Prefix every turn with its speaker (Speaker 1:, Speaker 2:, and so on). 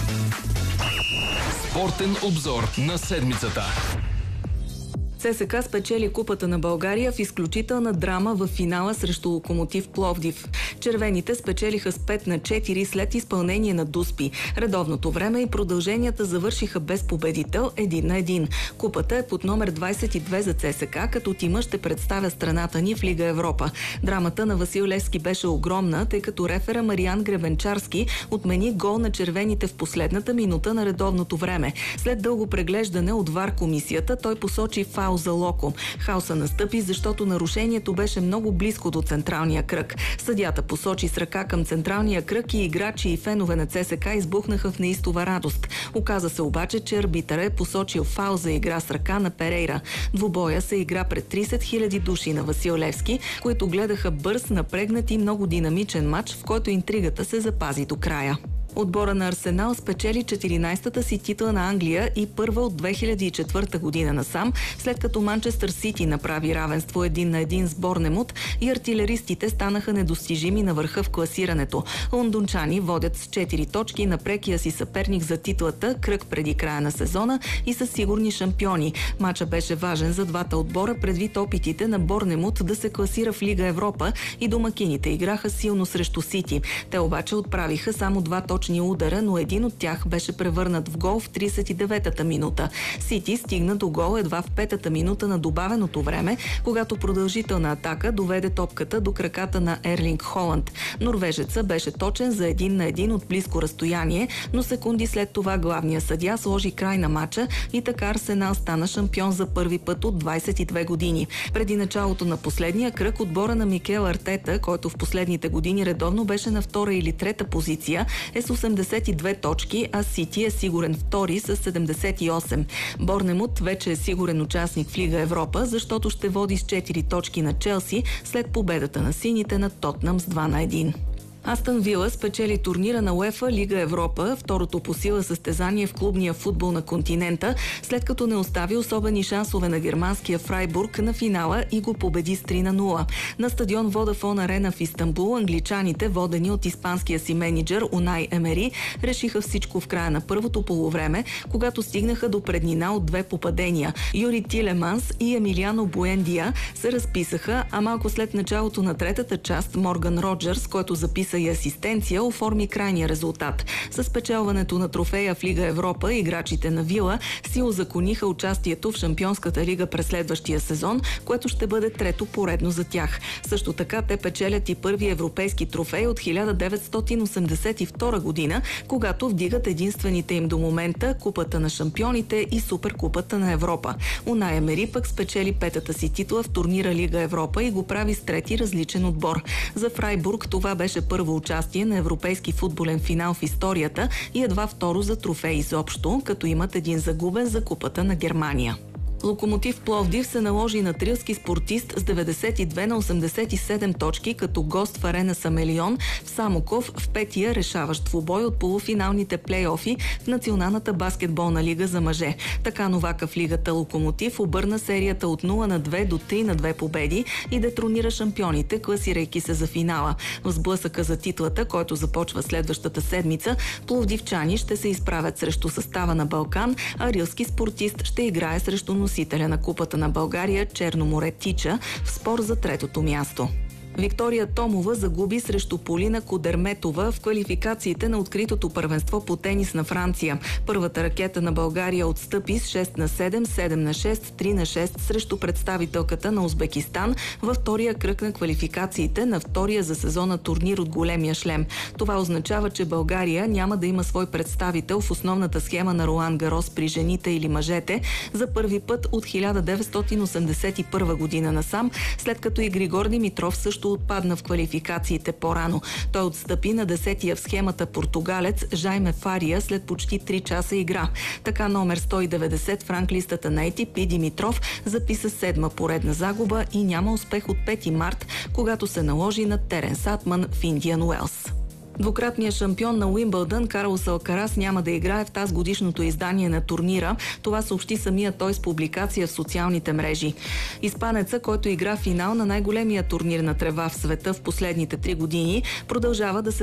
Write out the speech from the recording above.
Speaker 1: Спортен обзор на седмицата.
Speaker 2: ЦСКА спечели Купата на България в изключителна драма в финала срещу Локомотив Пловдив. Червените спечелиха с 5-4 след изпълнение на дуспи. Редовното време и продълженията завършиха без победител 1-1. Купата е под номер 22 за ЦСКА, като тима ще представя страната ни в Лига Европа. Драмата на Васил Левски беше огромна, тъй като рефера Мариан Гребенчарски отмени гол на червените в последната минута на редовното време. След дълго преглеждане от ВАР комисията, той посочи фаул за Локо. Хаоса настъпи, защото нарушението беше много близко до централния кръг. Съдията посочи с ръка към централния кръг и играчи и фенове на ЦСКА избухнаха в неистова радост. Оказа се обаче, че арбитър е посочил фаул за игра с ръка на Перейра. Двубоя се игра пред 30 000 души на Васил Левски, които гледаха бърз, напрегнат и много динамичен матч, в който интригата се запази до края. Отбора на Арсенал спечели 14-та си титла на Англия и първа от 2004 година насам, след като Манчестър Сити направи равенство 1-1 с Борнемут и артилеристите станаха недостижими на върха в класирането. Лондончани водят с 4 точки на прекия си съперник за титлата кръг преди края на сезона и са сигурни шампиони. Мача беше важен за двата отбора предвид опитите на Борнемут да се класира в Лига Европа и домакините играха силно срещу Сити. Те обаче отправиха само 2 точни удара, но един от тях беше превърнат в гол в 39-та минута. Сити стигна до гол едва в 5-та минута на добавеното време, когато продължителна атака доведе топката до краката на Ерлинг Холанд. Норвежеца беше точен за 1-1 от близко разстояние, но секунди след това главният съдия сложи край на матча и така Арсенал стана шампион за първи път от 22 години. Преди началото на последния кръг отбора на Микел Артета, който в последните години редовно беше на втора или трета позиция, е с 82 точки, а Сити е сигурен втори с 78. Борнемут вече е сигурен участник в Лига Европа, защото ще води с 4 точки на Челси след победата на сините над Тотнъм с 2-1. Астън Вила спечели турнира на УЕФА Лига Европа, второто по сила състезание в клубния футбол на континента, след като не остави особени шансове на германския Фрайбург на финала и го победи с 3-0. На стадион Водафон Арена в Истанбул англичаните, водени от испанския си мениджър Унай Емери, решиха всичко в края на първото полувреме, когато стигнаха до преднина от 2 попадения. Юри Тилеманс и Емилиано Буендия се разписаха, а малко след началото на третата част Морган Роджерс, който записа и асистенция, оформи крайния резултат. С спечелването на трофея в Лига Европа, играчите на Вила си узакониха участието в Шампионската лига през следващия сезон, което ще бъде трето поредно за тях. Също така те печелят и първи европейски трофей от 1982 година, когато вдигат единствените им до момента Купата на шампионите и Суперкупата на Европа. Унай Емери пък спечели 5-та си титла в турнира Лига Европа и го прави с трети различен отбор. За Фрайбург това беше първо участие на европейски футболен финал в историята и едва второ за трофей изобщо, като имат един загубен за Купата на Германия. Локомотив Пловдив се наложи на трилски спортист с 92 на 87 точки като гост в арена Самелион в Самоков в петия решаващ двубой от полуфиналните плейофи в Националната баскетболна лига за мъже. Така новака в лигата Локомотив обърна серията от 0-2 до 3-2 победи и детронира шампионите, класирайки се за финала. В сблъсъка за титлата, който започва следващата седмица, пловдивчани ще се изправят срещу състава на Балкан, а рилски спортист ще играе срещу носителя на Купата на България Черно море Тича в спор за третото място. Виктория Томова загуби срещу Полина Кудерметова в квалификациите на откритото първенство по тенис на Франция. Първата ракета на България отстъпи с 6-7, 7-6, 3-6 срещу представителката на Узбекистан във втория кръг на квалификациите на втория за сезона турнир от големия шлем. Това означава, че България няма да има свой представител в основната схема на Ролан Гарос при жените или мъжете за първи път от 1981 година насам, след като и Григор Димитров също отпадна в квалификациите по-рано. Той отстъпи на 10-я в схемата португалец Жайме Фария след почти 3 часа игра. Така номер 190 в ранглистата на ATP Димитров записа 7-ма поредна загуба и няма успех от 5 март, когато се наложи на Теренс Атман в Индиан Уелс. Двукратният шампион на Уимбълдън Карлос Алкарас няма да играе в тазгодишното издание на турнира. Това съобщи самия той с публикация в социалните мрежи. Испанеца, който игра финал на най-големия турнир на трева в света в последните 3 години, продължава да се